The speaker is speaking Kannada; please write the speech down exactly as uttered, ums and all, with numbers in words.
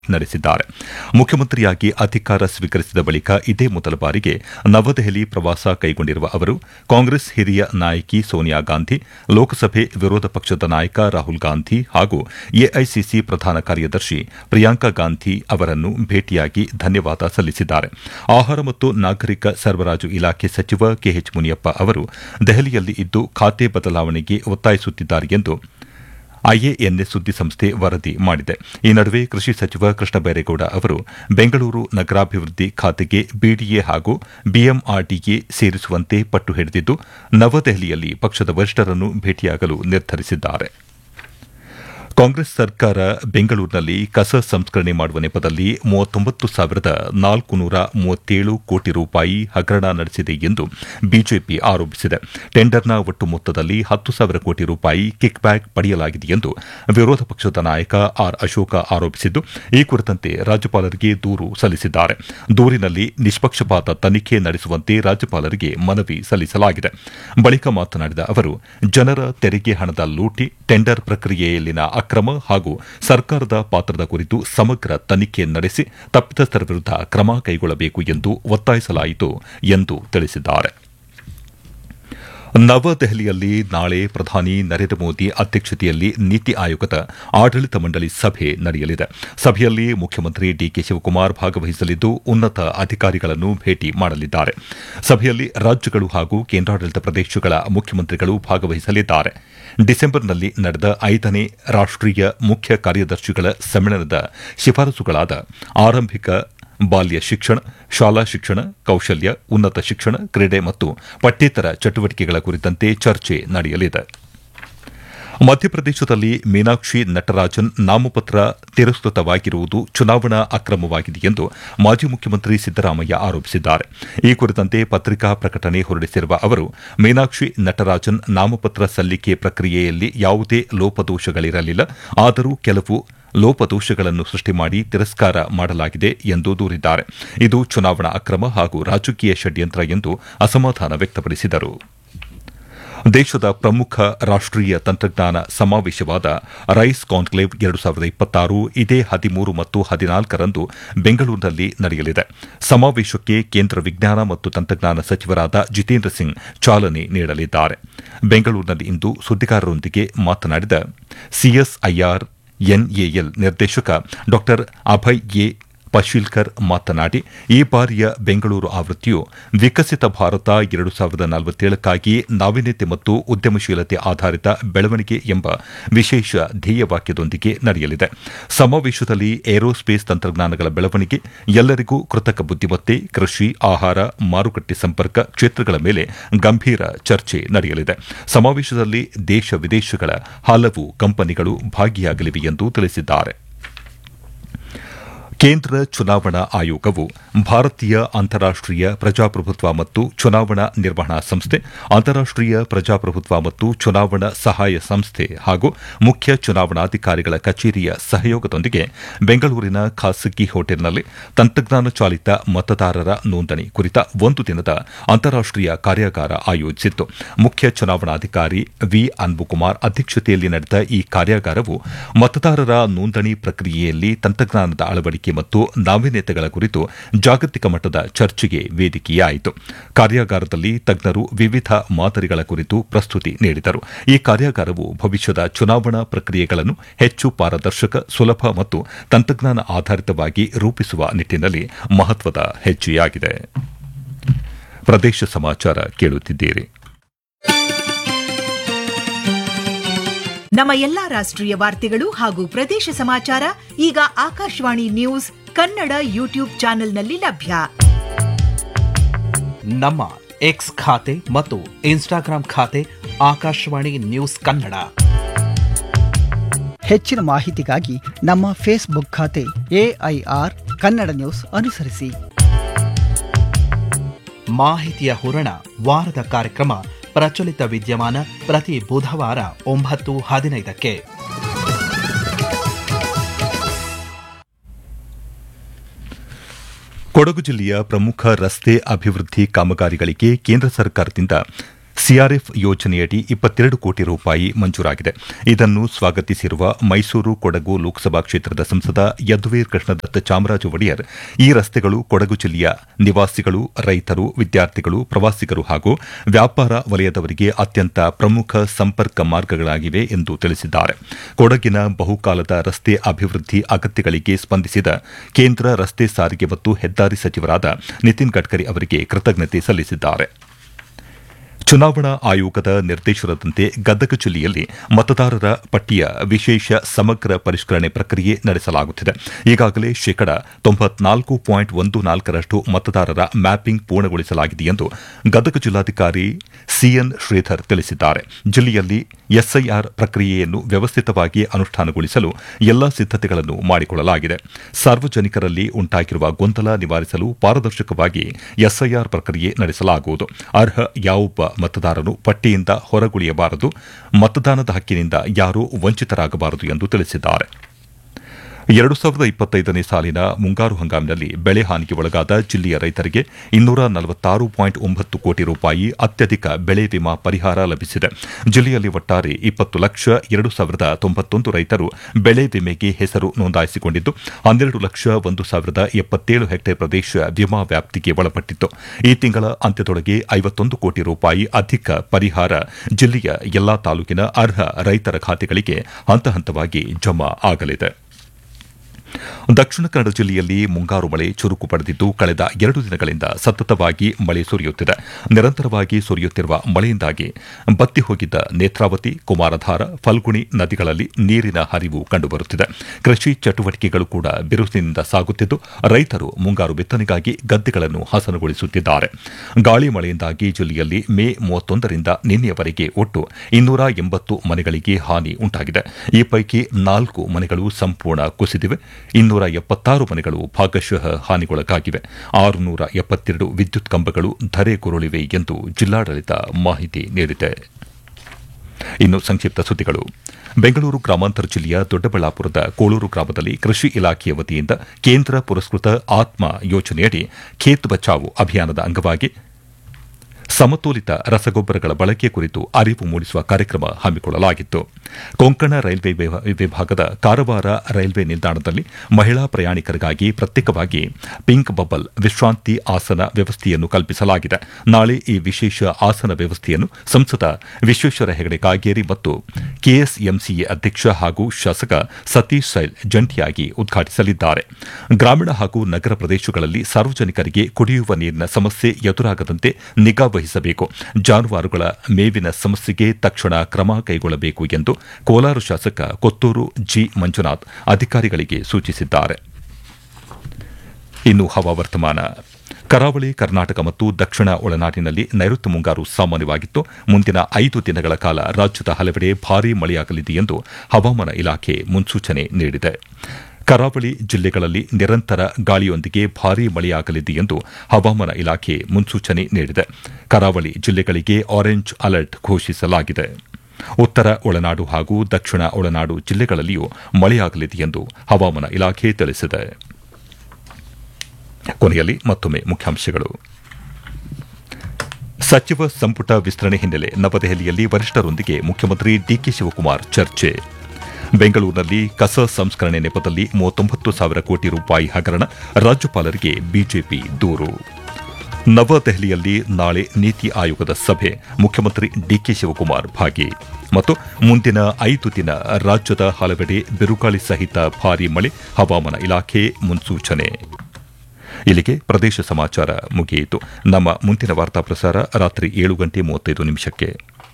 ನಡೆಸಿದ್ದಾರೆ. ಮುಖ್ಯಮಂತ್ರಿಯಾಗಿ ಅಧಿಕಾರ ಸ್ವೀಕರಿಸಿದ ಬಳಿಕ ಇದೇ ಮೊದಲ ಬಾರಿಗೆ ನವದೆಹಲಿ ಪ್ರವಾಸ ಕೈಗೊಂಡಿರುವ ಅವರು ಕಾಂಗ್ರೆಸ್ ಹಿರಿಯ ನಾಯಕಿ ಸೋನಿಯಾ ಗಾಂಧಿ, ಲೋಕಸಭೆ ವಿರೋಧ ಪಕ್ಷದ ನಾಯಕ ರಾಹುಲ್ ಗಾಂಧಿ ಹಾಗೂ ಎಐಸಿಸಿ ಪ್ರಧಾನ ಕಾರ್ಯದರ್ಶಿ ಪ್ರಿಯಾಂಕಾ ಗಾಂಧಿ ಅವರನ್ನು ಭೇಟಿಯಾಗಿ ಧನ್ಯವಾದ ಸಲ್ಲಿಸಿದ್ದಾರೆ. ಆಹಾರ ಮತ್ತು ನಾಗರಿಕ ಸರಬರಾಜು ಇಲಾಖೆ ಸಚಿವ ಕೆಎಚ್ ಮುನಿಯಪ್ಪ ಅವರು ದೆಹಲಿಯಲ್ಲಿ ಇದ್ದು ಖಾತೆ ಬದಲಾವಣೆಗೆ ಒತ್ತಾಯಿಸುತ್ತಿದ್ದಾರೆ ಎಂದು ಐಎಎನ್ಎಸ್ ಸುದ್ದಿಸಂಸ್ಥೆ ವರದಿ ಮಾಡಿದೆ. ಈ ನಡುವೆ ಕೃಷಿ ಸಚಿವ ಕೃಷ್ಣ ಬೈರೇಗೌಡ ಅವರು ಬೆಂಗಳೂರು ನಗರಾಭಿವೃದ್ಧಿ ಖಾತೆಗೆ ಬಿಡಿಎ ಹಾಗೂ ಬಿಎಂಆರ್ಡಿಎ ಸೇರಿಸುವಂತೆ ಪಟ್ಟು ಹಿಡಿದಿದ್ದು ನವದೆಹಲಿಯಲ್ಲಿ ಪಕ್ಷದ ವರಿಷ್ಠರನ್ನು ಭೇಟಿಯಾಗಲು ನಿರ್ಧರಿಸಿದ್ದಾರೆ. ಕಾಂಗ್ರೆಸ್ ಸರ್ಕಾರ ಬೆಂಗಳೂರಿನಲ್ಲಿ ಕಸ ಸಂಸ್ಕರಣೆ ಮಾಡುವ ನೆಪದಲ್ಲಿ ಮೂವತ್ತೊಂಬತ್ತು ಸಾವಿರದ ನಾಲ್ಕುನೂರ ಮೂವತ್ತೇಳು ಕೋಟಿ ರೂಪಾಯಿ ಹಗರಣ ನಡೆಸಿದೆ ಎಂದು ಬಿಜೆಪಿ ಆರೋಪಿಸಿದೆ. ಟೆಂಡರ್ನ ಒಟ್ಟು ಮೊತ್ತದಲ್ಲಿ ಹತ್ತು ಸಾವಿರ ಕೋಟಿ ರೂಪಾಯಿ ಕಿಕ್ ಬ್ಯಾಕ್ ಪಡೆಯಲಾಗಿದೆ ಎಂದು ವಿರೋಧ ಪಕ್ಷದ ನಾಯಕ ಆರ್ ಅಶೋಕ ಆರೋಪಿಸಿದ್ದು, ಈ ಕುರಿತಂತೆ ರಾಜ್ಯಪಾಲರಿಗೆ ದೂರು ಸಲ್ಲಿಸಿದ್ದಾರೆ. ದೂರಿನಲ್ಲಿ ನಿಷ್ಪಕ್ಷಪಾತ ತನಿಖೆ ನಡೆಸುವಂತೆ ರಾಜ್ಯಪಾಲರಿಗೆ ಮನವಿ ಸಲ್ಲಿಸಲಾಗಿದೆ. ಬಳಿಕ ಮಾತನಾಡಿದ ಅವರು, ಜನರ ತೆರಿಗೆ ಹಣದ ಲೂಟಿ, ಟೆಂಡರ್ ಪ್ರಕ್ರಿಯೆಯಲ್ಲಿನ ಅಕ್ರಮ ಹಾಗೂ ಸರ್ಕಾರದ ಪಾತ್ರದ ಕುರಿತು ಸಮಗ್ರ ತನಿಖೆ ನಡೆಸಿ ತಪ್ಪಿತಸ್ಥರ ವಿರುದ್ಧ ಕ್ರಮ ಕೈಗೊಳ್ಳಬೇಕು ಎಂದು ಒತ್ತಾಯಿಸಲಾಯಿತು ಎಂದು ತಿಳಿಸಿದ್ದಾರೆ. ನವದೆಹಲಿಯಲ್ಲಿ ನಾಳೆ ಪ್ರಧಾನಿ ನರೇಂದ್ರ ಮೋದಿ ಅಧ್ಯಕ್ಷತೆಯಲ್ಲಿ ನೀತಿ ಆಯೋಗದ ಆಡಳಿತ ಮಂಡಳಿ ಸಭೆ ನಡೆಯಲಿದೆ. ಸಭೆಯಲ್ಲಿ ಮುಖ್ಯಮಂತ್ರಿ ಡಿಕೆ ಶಿವಕುಮಾರ್ ಭಾಗವಹಿಸಲಿದ್ದು ಉನ್ನತ ಅಧಿಕಾರಿಗಳನ್ನು ಭೇಟಿ ಮಾಡಲಿದ್ದಾರೆ. ಸಭೆಯಲ್ಲಿ ರಾಜ್ಯಗಳು ಹಾಗೂ ಕೇಂದ್ರಾಡಳಿತ ಪ್ರದೇಶಗಳ ಮುಖ್ಯಮಂತ್ರಿಗಳು ಭಾಗವಹಿಸಲಿದ್ದಾರೆ. ಡಿಸೆಂಬರ್ನಲ್ಲಿ ನಡೆದ ಐದನೇ ರಾಷ್ಟೀಯ ಮುಖ್ಯ ಕಾರ್ಯದರ್ಶಿಗಳ ಸಮ್ಮೇಳನದ ಶಿಫಾರಸುಗಳಾದ ಆರಂಭಿಕ ಬಾಲ್ಯ ಶಿಕ್ಷಣ, ಶಾಲಾ ಶಿಕ್ಷಣ, ಕೌಶಲ್ಯ, ಉನ್ನತ ಶಿಕ್ಷಣ, ಕ್ರೀಡೆ ಮತ್ತು ಪಠ್ಯೇತರ ಚಟುವಟಿಕೆಗಳ ಕುರಿತಂತೆ ಚರ್ಚೆ ನಡೆಯಲಿದೆ. ಮಧ್ಯಪ್ರದೇಶದಲ್ಲಿ ಮೀನಾಕ್ಷಿ ನಟರಾಜನ್ ನಾಮಪತ್ರ ತಿರಸ್ಕೃತವಾಗಿರುವುದು ಚುನಾವಣಾ ಅಕ್ರಮವಾಗಿದೆ ಎಂದು ಮಾಜಿ ಮುಖ್ಯಮಂತ್ರಿ ಸಿದ್ದರಾಮಯ್ಯ ಆರೋಪಿಸಿದ್ದಾರೆ. ಈ ಕುರಿತಂತೆ ಪತ್ರಿಕಾ ಪ್ರಕಟಣೆ ಹೊರಡಿಸಿರುವ ಅವರು, ಮೀನಾಕ್ಷಿ ನಟರಾಜನ್ ನಾಮಪತ್ರ ಸಲ್ಲಿಕೆ ಪ್ರಕ್ರಿಯೆಯಲ್ಲಿ ಯಾವುದೇ ಲೋಪದೋಷಗಳಿರಲಿಲ್ಲ, ಆದರೂ ಕೆಲವು ಲೋಪದೋಷಗಳನ್ನು ಸೃಷ್ಟಿ ಮಾಡಿ ತಿರಸ್ಕಾರ ಮಾಡಲಾಗಿದೆ ಎಂದು ದೂರಿದ್ದಾರೆ. ಇದು ಚುನಾವಣಾ ಅಕ್ರಮ ಹಾಗೂ ರಾಜಕೀಯ ಷಡ್ಯಂತ್ರ ಎಂದು ಅಸಮಾಧಾನ ವ್ಯಕ್ತಪಡಿಸಿದರು. ದೇಶದ ಪ್ರಮುಖ ರಾಷ್ಟೀಯ ತಂತ್ರಜ್ಞಾನ ಸಮಾವೇಶವಾದ ರೈಸ್ ಕಾನ್ಕ್ಲೇವ್ ಎರಡು ಸಾವಿರದ ಇಪ್ಪತ್ತಾರು ಇದೇ ಹದಿಮೂರು ಮತ್ತು ಹದಿನಾಲ್ಕರಂದು ಬೆಂಗಳೂರಿನಲ್ಲಿ ನಡೆಯಲಿದೆ. ಸಮಾವೇಶಕ್ಕೆ ಕೇಂದ್ರ ವಿಜ್ಞಾನ ಮತ್ತು ತಂತ್ರಜ್ಞಾನ ಸಚಿವರಾದ ಜಿತೇಂದ್ರ ಸಿಂಗ್ ಚಾಲನೆ ನೀಡಲಿದ್ದಾರೆ. ಬೆಂಗಳೂರಿನಲ್ಲಿಂದು ಸುದ್ದಿಗಾರರೊಂದಿಗೆ ಮಾತನಾಡಿದ ಸಿಎಸ್ಐಆರ್ ಎನ್ಎಎಲ್ ನಿರ್ದೇಶಕ ಡಾ ಅಭಯ್ ಎ ಪಶೀಲ್ಕರ್ ಮಾತನಾಡಿ, ಈ ಬಾರಿಯ ಬೆಂಗಳೂರು ಆವೃತ್ತಿಯು ವಿಕಸಿತ ಭಾರತ ಎರಡು ಸಾವಿರದ ನಲವತ್ತೇಳಕ್ಕಾಗಿ ನಾವೀನ್ಯತೆ ಮತ್ತು ಉದ್ಯಮಶೀಲತೆ ಆಧಾರಿತ ಬೆಳವಣಿಗೆ ಎಂಬ ವಿಶೇಷ ಧ್ಯೇಯವಾಕ್ಯದೊಂದಿಗೆ ನಡೆಯಲಿದೆ. ಸಮಾವೇಶದಲ್ಲಿ ಏರೋಸ್ಪೇಸ್ ತಂತ್ರಜ್ಞಾನಗಳ ಬೆಳವಣಿಗೆ, ಎಲ್ಲರಿಗೂ ಕೃತಕ ಬುದ್ದಿಮತ್ತೆ, ಕೃಷಿ, ಆಹಾರ, ಮಾರುಕಟ್ಟೆ ಸಂಪರ್ಕ ಕ್ಷೇತ್ರಗಳ ಮೇಲೆ ಗಂಭೀರ ಚರ್ಚೆ ನಡೆಯಲಿದೆ. ಸಮಾವೇಶದಲ್ಲಿ ದೇಶ ವಿದೇಶಗಳ ಹಲವು ಕಂಪನಿಗಳು ಭಾಗಿಯಾಗಲಿವೆ ಎಂದು ತಿಳಿಸಿದ್ದಾರೆ. ಕೇಂದ್ರ ಚುನಾವಣಾ ಆಯೋಗವು ಭಾರತೀಯ ಅಂತಾರಾಷ್ಟೀಯ ಪ್ರಜಾಪ್ರಭುತ್ವ ಮತ್ತು ಚುನಾವಣಾ ನಿರ್ವಹಣಾ ಸಂಸ್ಥೆ, ಅಂತಾರಾಷ್ಟೀಯ ಪ್ರಜಾಪ್ರಭುತ್ವ ಮತ್ತು ಚುನಾವಣಾ ಸಹಾಯ ಸಂಸ್ಥೆ ಹಾಗೂ ಮುಖ್ಯ ಚುನಾವಣಾಧಿಕಾರಿಗಳ ಕಚೇರಿಯ ಸಹಯೋಗದೊಂದಿಗೆ ಬೆಂಗಳೂರಿನ ಖಾಸಗಿ ಹೋಟೆಲ್ನಲ್ಲಿ ತಂತ್ರಜ್ಞಾನ ಚಾಲಿತ ಮತದಾರರ ನೋಂದಣಿ ಕುರಿತ ಒಂದು ದಿನದ ಅಂತಾರಾಷ್ಟೀಯ ಕಾರ್ಯಾಗಾರ ಆಯೋಜಿಸಿತ್ತು. ಮುಖ್ಯ ಚುನಾವಣಾಧಿಕಾರಿ ವಿ ಅನ್ಬುಕುಮಾರ್ ಅಧ್ಯಕ್ಷತೆಯಲ್ಲಿ ನಡೆದ ಈ ಕಾರ್ಯಾಗಾರವು ಮತದಾರರ ನೋಂದಣಿ ಪ್ರಕ್ರಿಯೆಯಲ್ಲಿ ತಂತ್ರಜ್ಞಾನದ ಅಳವಡಿಕೆ ಮತ್ತು ನಾವೀನ್ಯತೆಗಳ ಕುರಿತು ಜಾಗತಿಕ ಮಟ್ಟದ ಚರ್ಚೆಗೆ ವೇದಿಕೆಯಾಯಿತು. ಕಾರ್ಯಾಗಾರದಲ್ಲಿ ತಜ್ಞರು ವಿವಿಧ ಮಾದರಿಗಳ ಕುರಿತು ಪ್ರಸ್ತುತಿ ನೀಡಿದರು. ಈ ಕಾರ್ಯಾಗಾರವು ಭವಿಷ್ಯದ ಚುನಾವಣಾ ಪ್ರಕ್ರಿಯೆಗಳನ್ನು ಹೆಚ್ಚು ಪಾರದರ್ಶಕ, ಸುಲಭ ಮತ್ತು ತಂತ್ರಜ್ಞಾನ ಆಧಾರಿತವಾಗಿ ರೂಪಿಸುವ ನಿಟ್ಟಿನಲ್ಲಿ ಮಹತ್ವದ ಹೆಜ್ಜೆಯಾಗಿದೆ. ಪ್ರದೇಶ ಸಮಾಚಾರ ಕೇಳುತ್ತಿದ್ದೀರಿ. ನಮ್ಮ ಎಲ್ಲಾ ರಾಷ್ಟ್ರೀಯ ವಾರ್ತೆಗಳು ಹಾಗೂ ಪ್ರದೇಶ ಸಮಾಚಾರ ಈಗ ಆಕಾಶವಾಣಿ ನ್ಯೂಸ್ ಕನ್ನಡ ಯೂಟ್ಯೂಬ್ ಚಾನೆಲ್ನಲ್ಲಿ ಲಭ್ಯ. ನಮ್ಮ ಎಕ್ಸ್ ಖಾತೆ ಮತ್ತು ಇನ್ಸ್ಟಾಗ್ರಾಂ ಖಾತೆ ಆಕಾಶವಾಣಿ ನ್ಯೂಸ್ ಕನ್ನಡ. ಹೆಚ್ಚಿನ ಮಾಹಿತಿಗಾಗಿ ನಮ್ಮ ಫೇಸ್ಬುಕ್ ಖಾತೆ ಎಐಆರ್ ಕನ್ನಡ ನ್ಯೂಸ್ ಅನುಸರಿಸಿ. ಮಾಹಿತಿಯ ಹೂರಣ ವಾರದ ಕಾರ್ಯಕ್ರಮ ಪ್ರಚಲಿತ ವಿದ್ಯಮಾನ ಪ್ರತಿ ಬುಧವಾರ ಒಂಬತ್ತು ಹದಿನೈದಕ್ಕೆ. ಕೊಡಗು ಜಿಲ್ಲೆಯ ಪ್ರಮುಖ ರಸ್ತೆ ಅಭಿವೃದ್ಧಿ ಕಾಮಗಾರಿಗಳಿಗೆ ಕೇಂದ್ರ ಸರ್ಕಾರದಿಂದ ಸಿಆರ್ಎಫ್ ಯೋಜನೆಯಡಿ ಇಪ್ಪತ್ತೆರಡು ಕೋಟಿ ರೂಪಾಯಿ ಮಂಜೂರಾಗಿದೆ. ಇದನ್ನು ಸ್ವಾಗತಿಸಿರುವ ಮೈಸೂರು ಕೊಡಗು ಲೋಕಸಭಾ ಕ್ಷೇತ್ರದ ಸಂಸದ ಯದುವೀರ್ ಕೃಷ್ಣದತ್ತ ಚಾಮರಾಜ ಒಡೆಯರ್, ಈ ರಸ್ತೆಗಳು ಕೊಡಗು ಜಿಲ್ಲೆಯ ನಿವಾಸಿಗಳು, ರೈತರು, ವಿದ್ಯಾರ್ಥಿಗಳು, ಪ್ರವಾಸಿಗರು ಹಾಗೂ ವ್ಯಾಪಾರ ವಲಯದವರಿಗೆ ಅತ್ಯಂತ ಪ್ರಮುಖ ಸಂಪರ್ಕ ಮಾರ್ಗಗಳಾಗಿವೆ ಎಂದು ತಿಳಿಸಿದ್ದಾರೆ. ಕೊಡಗಿನ ಬಹುಕಾಲದ ರಸ್ತೆ ಅಭಿವೃದ್ಧಿ ಅಗತ್ಯಗಳಿಗೆ ಸ್ಪಂದಿಸಿದ ಕೇಂದ್ರ ರಸ್ತೆ ಸಾರಿಗೆ ಮತ್ತು ಹೆದ್ದಾರಿ ಸಚಿವರಾದ ನಿತಿನ್ ಗಡ್ಕರಿ ಅವರಿಗೆ ಕೃತಜ್ಞತೆ ಸಲ್ಲಿಸಿದ್ದಾರೆ. ಚುನಾವಣಾ ಆಯೋಗದ ನಿರ್ದೇಶನದಂತೆ ಗದಗ ಜಿಲ್ಲೆಯಲ್ಲಿ ಮತದಾರರ ಪಟ್ಟಿಯ ವಿಶೇಷ ಸಮಗ್ರ ಪರಿಷ್ಕರಣೆ ಪ್ರಕ್ರಿಯೆ ನಡೆಸಲಾಗುತ್ತಿದೆ. ಈಗಾಗಲೇ ಶೇಕಡಾ ತೊಂಬತ್ನಾಲ್ಕು ಪಾಯಿಂಟ್ ಒಂದು ನಾಲ್ಕರಷ್ಟು ಮತದಾರರ ಮ್ಯಾಪಿಂಗ್ ಪೂರ್ಣಗೊಳಿಸಲಾಗಿದೆ ಎಂದು ಗದಗ ಜಿಲ್ಲಾಧಿಕಾರಿ ಸಿಎನ್ ಶ್ರೀಧರ್ ತಿಳಿಸಿದ್ದಾರೆ. ಜಿಲ್ಲೆಯಲ್ಲಿ ಎಸ್ಐಆರ್ ಪ್ರಕ್ರಿಯೆಯನ್ನು ವ್ಯವಸ್ಥಿತವಾಗಿ ಅನುಷ್ಠಾನಗೊಳಿಸಲು ಎಲ್ಲಾ ಸಿದ್ದತೆಗಳನ್ನು ಮಾಡಿಕೊಳ್ಳಲಾಗಿದೆ. ಸಾರ್ವಜನಿಕರಲ್ಲಿ ಉಂಟಾಗಿರುವ ಗೊಂದಲ ನಿವಾರಿಸಲು ಪಾರದರ್ಶಕವಾಗಿ ಎಸ್ಐಆರ್ ಪ್ರಕ್ರಿಯೆ ನಡೆಸಲಾಗುವುದು. ಅರ್ಹ ಯಾವೊಬ್ಬ ಮತದಾರನು ಪಟ್ಟಿಯಿಂದ ಹೊರಗುಳಿಯಬಾರದು, ಮತದಾನದ ಹಕ್ಕಿನಿಂದ ಯಾರೂ ವಂಚಿತರಾಗಬಾರದು ಎಂದು ತಿಳಿಸಿದ್ದಾರೆ. ಎರಡು ಸಾವಿರದ ಇಪ್ಪತ್ತೈದನೇ ಸಾಲಿನ ಮುಂಗಾರು ಹಂಗಾಮಿನಲ್ಲಿ ಬೆಳೆ ಹಾನಿಗೆ ಒಳಗಾದ ಜಿಲ್ಲೆಯ ರೈತರಿಗೆ ಇನ್ನೂರ ನಲವತ್ತಾರು ಪಾಯಿಂಟ್ ಒಂಬತ್ತು ಕೋಟಿ ರೂಪಾಯಿ ಅತ್ಯಧಿಕ ಬೆಳೆ ವಿಮಾ ಪರಿಹಾರ ಲಭಿಸಿದೆ. ಜಿಲ್ಲೆಯಲ್ಲಿ ಒಟ್ಟಾರೆ ಇಪ್ಪತ್ತು ಲಕ್ಷ ಎರಡು ಸಾವಿರದ ತೊಂಬತ್ತೊಂದು ರೈತರು ಬೆಳೆ ವಿಮೆಗೆ ಹೆಸರು ನೋಂದಾಯಿಸಿಕೊಂಡಿದ್ದು, ಹನ್ನೆರಡು ಲಕ್ಷ ಒಂದು ಸಾವಿರದ ಎಪ್ಪತ್ತೇಳು ಹೆಕ್ಟೇರ್ ಪ್ರದೇಶ ವಿಮಾ ವ್ಯಾಪ್ತಿಗೆ ಒಳಪಟ್ಟಿತ್ತು. ಈ ತಿಂಗಳ ಅಂತ್ಯದೊಳಗೆ ಐವತ್ತೊಂದು ಕೋಟಿ ರೂಪಾಯಿ ಅಧಿಕ ಪರಿಹಾರ ಜಿಲ್ಲೆಯ ಎಲ್ಲಾ ತಾಲೂಕಿನ ಅರ್ಹ ರೈತರ ಖಾತೆಗಳಿಗೆ ಹಂತ ಹಂತವಾಗಿ ಜಮಾ ಆಗಲಿದೆ. ದಕ್ಷಿಣ ಕನ್ನಡ ಜಿಲ್ಲೆಯಲ್ಲಿ ಮುಂಗಾರು ಮಳೆ ಚುರುಕು ಪಡೆದಿದ್ದು, ಕಳೆದ ಎರಡು ದಿನಗಳಿಂದ ಸತತವಾಗಿ ಮಳೆ ಸುರಿಯುತ್ತಿದೆ. ನಿರಂತರವಾಗಿ ಸುರಿಯುತ್ತಿರುವ ಮಳೆಯಿಂದಾಗಿ ಬತ್ತಿ ಹೋಗಿದ್ದ ನೇತ್ರಾವತಿ, ಕುಮಾರಧಾರ, ಫಲ್ಗುಣಿ ನದಿಗಳಲ್ಲಿ ನೀರಿನ ಹರಿವು ಕಂಡುಬರುತ್ತಿದೆ. ಕೃಷಿ ಚಟುವಟಿಕೆಗಳು ಕೂಡ ಬಿರುಸಿನಿಂದ ಸಾಗುತ್ತಿದ್ದು, ರೈತರು ಮುಂಗಾರು ಬಿತ್ತನೆಗಾಗಿ ಗದ್ದೆಗಳನ್ನು ಹಸನುಗೊಳಿಸುತ್ತಿದ್ದಾರೆ. ಗಾಳಿ ಮಳೆಯಿಂದಾಗಿ ಜಿಲ್ಲೆಯಲ್ಲಿ ಮೇ ಮೂವತ್ತೊಂದರಿಂದ ನಿನ್ನೆಯವರೆಗೆ ಒಟ್ಟು ಇನ್ನೂರ ಎಂಬತ್ತು ಮನೆಗಳಿಗೆ ಹಾನಿ ಉಂಟಾಗಿದೆ. ಈ ಪೈಕಿ ನಾಲ್ಕು ಮನೆಗಳು ಸಂಪೂರ್ಣ ಕುಸಿದಿವೆ. ಇನ್ನೂರ ಎಪ್ಪತ್ತಾರು ಮನೆಗಳು ಭಾಗಶಃ ಹಾನಿಗೊಳಗಾಗಿವೆ. ಆರುನೂರ ಎಪ್ಪತ್ತೆರಡು ವಿದ್ಯುತ್ ಕಂಬಗಳು ಧರೆಗುರುಳಿವೆ ಎಂದು ಜಿಲ್ಲಾಡಳಿತ ಮಾಹಿತಿ ನೀಡಿದೆ. ಇನ್ನು ಸಂಕ್ಷಿಪ್ತ ಸುದ್ದಿಗಳು. ಬೆಂಗಳೂರು ಗ್ರಾಮಾಂತರ ಜಿಲ್ಲೆಯ ದೊಡ್ಡಬಳ್ಳಾಪುರದ ಕೋಳೂರು ಗ್ರಾಮದಲ್ಲಿ ಕೃಷಿ ಇಲಾಖೆಯ ವತಿಯಿಂದ ಕೇಂದ್ರ ಪುರಸ್ಕೃತ ಆತ್ಮ ಯೋಜನೆಯಡಿ ಖೇತ್ ಬಚಾವೋ ಅಭಿಯಾನದ ಅಂಗವಾಗಿ ಸಮತೋಲಿತ ರಸಗೊಬ್ಬರಗಳ ಬಳಕೆ ಕುರಿತು ಅರಿವು ಮೂಡಿಸುವ ಕಾರ್ಯಕ್ರಮ ಹಮ್ಮಿಕೊಳ್ಳಲಾಗಿತ್ತು. ಕೊಂಕಣ ರೈಲ್ವೆ ವಿಭಾಗದ ಕಾರವಾರ ರೈಲ್ವೆ ನಿಲ್ದಾಣದಲ್ಲಿ ಮಹಿಳಾ ಪ್ರಯಾಣಿಕರಿಗಾಗಿ ಪ್ರತ್ಯೇಕವಾಗಿ ಪಿಂಕ್ ಬಬಲ್ ವಿಶ್ರಾಂತಿ ಆಸನ ವ್ಯವಸ್ಥೆಯನ್ನು ಕಲ್ಪಿಸಲಾಗಿದೆ. ನಾಳೆ ಈ ವಿಶೇಷ ಆಸನ ವ್ಯವಸ್ಥೆಯನ್ನು ಸಂಸದ ವಿಶ್ವೇಶ್ವರ ಹೆಗಡೆ ಕಾಗೇರಿ ಮತ್ತು ಕೆಎಸ್ಎಂಸಿಎ ಅಧ್ಯಕ್ಷ ಹಾಗೂ ಶಾಸಕ ಸತೀಶ್ ಸೈಲ್ ಜಂಟಿಯಾಗಿ ಉದ್ಘಾಟಿಸಲಿದ್ದಾರೆ. ಗ್ರಾಮೀಣ ಹಾಗೂ ನಗರ ಪ್ರದೇಶಗಳಲ್ಲಿ ಸಾರ್ವಜನಿಕರಿಗೆ ಕುಡಿಯುವ ನೀರಿನ ಸಮಸ್ಯೆ ಎದುರಾಗದಂತೆ ನಿಗಾ ವಹಿಸಬೇಕು. ಜಾನುವಾರುಗಳ ಮೇವಿನ ಸಮಸ್ಯೆಗೆ ತಕ್ಷಣ ಕ್ರಮ ಕೈಗೊಳ್ಳಬೇಕು ಎಂದು ಕೋಲಾರ ಶಾಸಕ ಕೊತ್ತೂರು ಜಿ ಮಂಜುನಾಥ್ ಅಧಿಕಾರಿಗಳಿಗೆ ಸೂಚಿಸಿದ್ದಾರೆ. ಇನ್ನು ಹವಾವರ್ತಮಾನ. ಕರಾವಳಿ ಕರ್ನಾಟಕ ಮತ್ತು ದಕ್ಷಿಣ ಒಳನಾಡಿನಲ್ಲಿ ನೈಋತ್ಯ ಮುಂಗಾರು ಸಾಮಾನ್ಯವಾಗಿತ್ತು. ಮುಂದಿನ ಐದು ದಿನಗಳ ಕಾಲ ರಾಜ್ಯದ ಹಲವೆಡೆ ಭಾರೀ ಮಳೆಯಾಗಲಿದೆ ಎಂದು ಹವಾಮಾನ ಇಲಾಖೆ ಮುನ್ಸೂಚನೆ ನೀಡಿದೆ. ಕರಾವಳಿ ಜಿಲ್ಲೆಗಳಲ್ಲಿ ನಿರಂತರ ಗಾಳಿಯೊಂದಿಗೆ ಭಾರೀ ಮಳೆಯಾಗಲಿದೆ ಎಂದು ಹವಾಮಾನ ಇಲಾಖೆ ಮುನ್ಸೂಚನೆ ನೀಡಿದೆ. ಕರಾವಳಿ ಜಿಲ್ಲೆಗಳಿಗೆ ಆರೆಂಜ್ ಅಲರ್ಟ್ ಘೋಷಿಸಲಾಗಿದೆ. ಉತ್ತರ ಒಳನಾಡು ಹಾಗೂ ದಕ್ಷಿಣ ಒಳನಾಡು ಜಿಲ್ಲೆಗಳಲ್ಲಿಯೂ ಮಳೆಯಾಗಲಿದೆ ಎಂದು ಹವಾಮಾನ ಇಲಾಖೆ ತಿಳಿಸಿದೆ. ಕೊನೆಯಲ್ಲಿ ಮತ್ತೊಮ್ಮೆ ಮುಖ್ಯಾಂಶಗಳು. ಸಚಿವ ಸಂಪುಟ ವಿಸ್ತರಣೆ ಹಿನ್ನೆಲೆ ನವದೆಹಲಿಯಲ್ಲಿ ವರಿಷ್ಠರೊಂದಿಗೆ ಮುಖ್ಯಮಂತ್ರಿ ಡಿಕೆ ಶಿವಕುಮಾರ್ ಚರ್ಚೆ. ಬೆಂಗಳೂರಿನಲ್ಲಿ ಕಸ ಸಂಸ್ಕರಣೆ ನೆಪದಲ್ಲಿ ಮೂವತ್ತೊಂಬತ್ತು ಸಾವಿರ ಕೋಟಿ ರೂಪಾಯಿ ಹಗರಣ, ರಾಜ್ಯಪಾಲರಿಗೆ ಬಿಜೆಪಿ ದೂರು. ನವದೆಹಲಿಯಲ್ಲಿ ನಾಳೆ ನೀತಿ ಆಯೋಗದ ಸಭೆ, ಮುಖ್ಯಮಂತ್ರಿ ಡಿಕೆ ಶಿವಕುಮಾರ್ ಭಾಗಿ. ಮತ್ತು ಮುಂದಿನ ಐದು ದಿನ ರಾಜ್ಯದ ಹಲವೆಡೆ ಬಿರುಗಾಳಿ ಸಹಿತ ಭಾರೀ ಮಳೆ, ಹವಾಮಾನ ಇಲಾಖೆ ಮುನ್ಸೂಚನೆ. ಇಲ್ಲಿಗೆ ಪ್ರದೇಶ ಸಮಾಚಾರ ಮುಗಿಯಿತು. ನಮ್ಮ ಮುಂದಿನ ವಾರ್ತಾ ಪ್ರಸಾರ ರಾತ್ರಿ ಏಳು ಗಂಟೆ ಮೂವತ್ತೈದು ನಿಮಿಷಕ್ಕೆ.